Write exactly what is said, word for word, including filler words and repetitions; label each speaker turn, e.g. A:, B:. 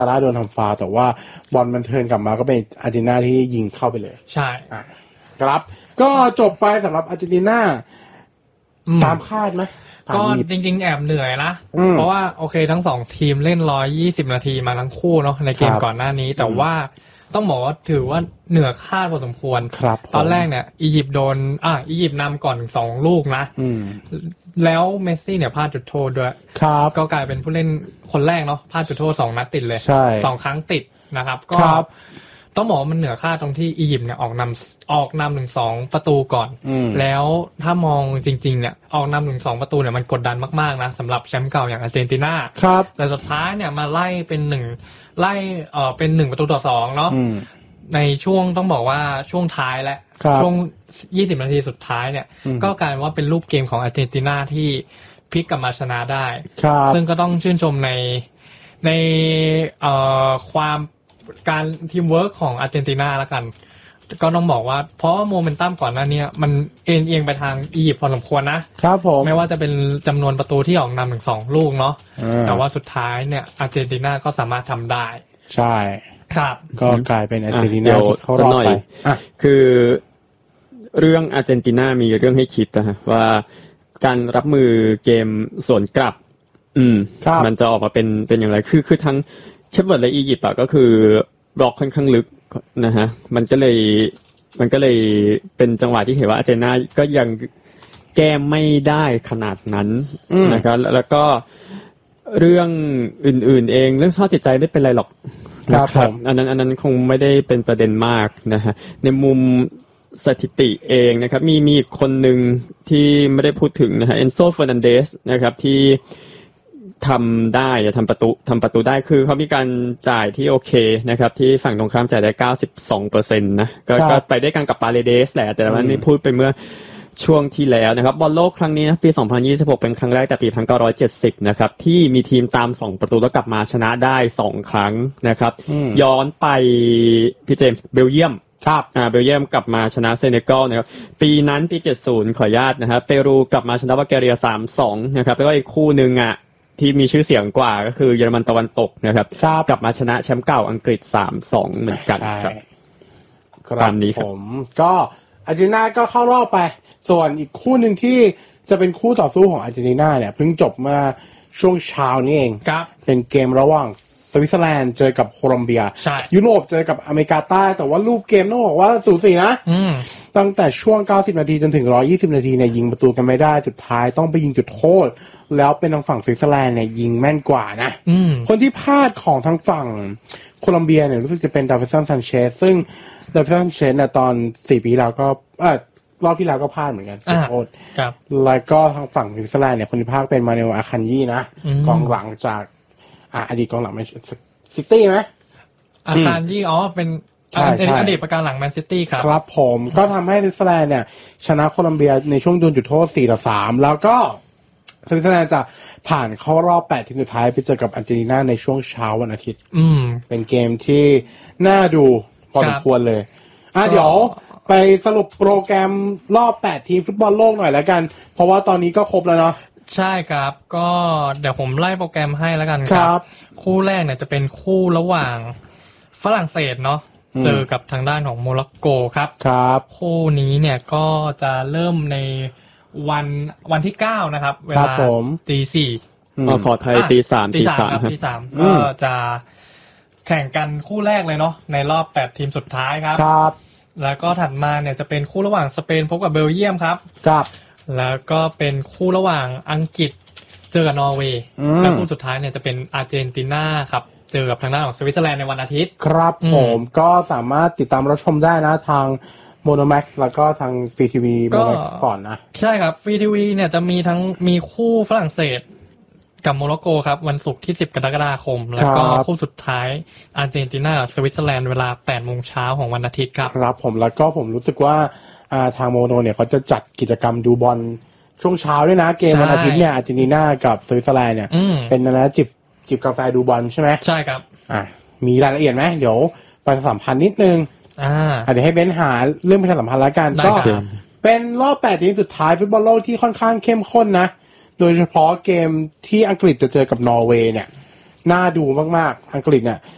A: ซาร่าโดนทำฟาวล์แต่ว่าบอลมันเทิร์นกลับมาก็เป็นอาร์เจนตินาที่ยิงเข้าไปเลย
B: ใช่
A: อ่ะครับก็จบไปสำหรับอาร์เจนตินาตามคาดไหม
B: ก็จริงๆแอบเหนื่อยนะเพราะว่าโอเคทั้งสองทีมเล่นหนึ่งร้อยยี่สิบนาทีมาทั้งคู่เนาะในเกมก่อนหน้านี้แต่ว่าต้องบอกว่าถือว่าเหนือคาดพอสมควรตอนแรกเนี่ยอียิปต์โดนอ่ะอียิปต์นำก่อนสองลูกนะแล้วเมสซี่เนี่ยพลาดจุดโทษด้วยก็กลายเป็นผู้เล่นคนแรกเนาะพลาดจุดโทษสองนัดติดเลยสองครั้งติดนะครับก็ต้องบอกว่ามันเหนือคาดตรงที่อียิปต์เนี่ยออกนำออกนำหนึ่งสองประตูก่อนแล้วถ้ามองจริงๆเนี่ยออกนำหนึ่งสองประตูเนี่ยมันกดดันมากๆนะสำหรับแชมป์เก่าอย่างอาร์เจนตินาแต่สุดท้ายเนี่ยมาไล่เป็นหนึ่งไล่เอ่อเป็นหนึ่งประตูต่อสองเนาะในช่วงต้องบอกว่าช่วงท้ายและช่วงยี่สิบนาทีสุดท้ายเนี่ยก็กลายว่าเป็นรูปเกมของอาร์เจนตินาที่พลิกกลับมาชนะได้ซึ่งก็ต้องชื่นชมในในเอ่อความการทีมเวิร์คของอาร์เจนตินาละกันก็ต้องบอกว่าเพราะโมเมนตัมก่อนหน้านี้มันเอ็นเอียงไปทางอียิปต์พอสมควรนะครับผมไม่ว่าจะเป็นจำนวนประตูที่ออกนำถึงสองลูกเนาะแต่ว่าสุดท้ายเนี่ยอาร์เจนตินาก็สามารถทำได้
A: ใช่
B: ครับ
A: ก็กลายเป็นอาร์เจนตินาที่เข้ารอบไป
C: คือเรื่องอาร์เจนตินามีเรื่องให้คิดนะฮะว่าการรับมือเกมสวนกลับอืมมันจะออกมาเป็นเป็นอย่างไรคือคือทั้งเชฟเวิร์ดและอียิปต์อ่ะก็คือบล็อกค่อนข้างลึกนะฮะมันก็เลยมันก็เลยเป็นจังหวะที่เห็นว่าอาร์เจนตินาก็ยังแก้ไม่ได้ขนาดนั้นนะครับแล้วก็เรื่องอื่นๆเองเรื่องสภาพจิตใจไม่เป็นไรหรอกนะครับอันนั้นอันนั้นคงไม่ได้เป็นประเด็นมากนะฮะในมุมสถิติเองนะครับมีมีคนหนึ่งที่ไม่ได้พูดถึงนะฮะเอนโซ เฟอร์นันเดสนะครับที่ทำได้ทำประตูทำประตูได้คือเขามีการจ่ายที่โอเคนะครับที่ฝั่งตรงข้ามจ่ายได้ เก้าสิบสองเปอร์เซ็นต์ นะก็ก็ไปได้กันกับปาเรเดสแหละแต่ว่านี่พูดไปเมื่อช่วงที่แล้วนะครับบอลโลกครั้งนี้นะปีสองพันยี่สิบหกเป็นครั้งแรกแต่ปีหนึ่งพันเก้าร้อยเจ็ดสิบนะครับที่มีทีมตามสองประตูแล้วกลับมาชนะได้สองครั้งนะครับย้อนไปพี่เจมส์เบลเยียม
A: ครับ
C: อ่าเบลเยียมกลับมาชนะเซเนกัลนะครับปีนั้นปีเจ็ดสิบขออนุญาตนะครับเปรูกลับมาชนะบัลแกเรีย สามสอง นะครับแล้วก็อีกคู่นึงอ่ะที่มีชื่อเสียงกว่าก็คือเยอรมันตะวันตกนะครับกลับมาชนะแชมป์เก่าอังกฤษ สามสอง เหมือนกันครับตามนี้ครับ
A: ผมก็อาร์เจนตินาก็เข้ารอบไปส่วนอีกคู่หนึ่งที่จะเป็นคู่ต่อสู้ของอาร์เจนตินาเนี่ยเพิ่งจบมาช่วงเช้านี้เองเป็นเกมระหว่างสวิตเซอร์แลนด์เจอกับโคลอมเบียยุโรปเจอกับอเมริกาใต้แต่ว่ารูปเกมต้องบอกว่าสูสีนะตั้งแต่ช่วงเก้าสิบนาทีจนถึงหนึ่งร้อยยี่สิบนาทีเนี่ยยิงประตูกันไม่ได้สุดท้ายต้องไปยิงจุดโทษแล้วเป็นทางฝั่งสวิตเซอร์แลนด์เนี่ยยิงแม่นกว่านะคนที่พลาดของทางฝั่งโคลอมเบียเนี่ยรู้สึกจะเป็นดาวิสัน ซันเชสซึ่งดาวิสัน ซันเชสเนี่ยตอนสี่ปีแล้วก็เออรอบที่แล้วก็พลาดเหมือนกันจุดโทษแล้วก็ทางฝั่งสวิตเซอร์แลนด์เนี่ยคนที่พลาดเป็นมาเนล อาคันยี่นะกองหลังจากอ่าอดีตกองหลังแมนซิตี้ไหม
B: อาคารยี่อ๋อเป็นอดีตประการหลังแมนซิตี้ครับ
A: ครับผมก็ทำให้สวิตเซอร์แลนด์เนี่ยชนะโคลอมเบียในช่วงโดนจุดโทษสี่ต่อสามแล้วก็สวิตเซอร์แลนด์จะผ่านเข้ารอบแปดทีมสุดท้ายไปเจอกับอาร์เจนตินาในช่วงเช้าวันอาทิตย์
B: อืม
A: เป็นเกมที่น่าดูพอสมควรเลยอ่ะเดี๋ยวไปสรุปโปรแกรมรอบแปดทีมฟุตบอลโลกหน่อยแล้วกันเพราะว่าตอนนี้ก็ครบแล้วเนาะ
B: ใช่ครับก็เดี๋ยวผมไล่โปรแกรมให้แล้วกันครับคู่แรกเนี่ยจะเป็นคู่ระหว่างฝรั่งเศสเนาะเจอกับทางด้านของโมร็อกโกครับ
A: ครับ
B: คู่นี้เนี่ยก็จะเริ่มในวันวันที่เก้านะครับเวลาตีสี่
C: อ๋อขอไทยตีสาม
B: ตีสามครับตีสามก็จะแข่งกันคู่แรกเลยเนาะในรอบแปดทีมสุดท้ายครับ
A: ครับ
B: แล้วก็ถัดมาเนี่ยจะเป็นคู่ระหว่างสเปนพบกับเบลเยียมครับ
A: ครับ
B: แล้วก็เป็นคู่ระหว่างอังกฤษเจอกับนอร์เวย์และคู่สุดท้ายเนี่ยจะเป็นอาร์เจนตินาครับเจอกับทางด้านของสวิตเซอร์แลนด์ในวันอาทิตย์
A: ครับผมก็สามารถติดตามรับชมได้นะทาง Monomax แล้วก็ทาง Free ที วี Monomax Sport นะ
B: ใช่ครับ Free ที วี เนี่ยจะมีทั้งมีคู่ฝรั่งเศสกับโมร็อกโกครับวันศุกร์ที่สิบกรกฎาคมแล้วก็คู่สุดท้ายอาร์เจนตินาสวิตเซอร์แลนด์เวลา แปดโมงเช้าของวันอาทิตย์ครับ
A: ครับผมแล้วก็ผมรู้สึกว่าทางโมโนเนี่ยเขาจะจัดกิจกรรมดูบอลช่วงเช้าด้วยนะเกมวันอาทิตย์เนี่ยอาร์เจนตินากับสวิตเซอร์แลนด์เนี่ยเป็นนะจิบจิบกาแฟดูบอลใช่ไหม
B: ใช่ครับ
A: อ่ะมีรายละเอียดไหมเดี๋ยวประชาสัมพันธ์นิดนึง
B: อ่า
A: เดี๋ยวให้เบนหาเรื่องประชาสัมพันธ์แล้วกันก็เป็นรอบแปดทีมสุดท้ายฟุตบอลโลกที่ค่อนข้างเข้มข้นนะโดยเฉพาะเกมที่อังกฤษจะเจอกับนอร์เวย์เนี่ยน่าดูมากๆอังกฤษเนี่ย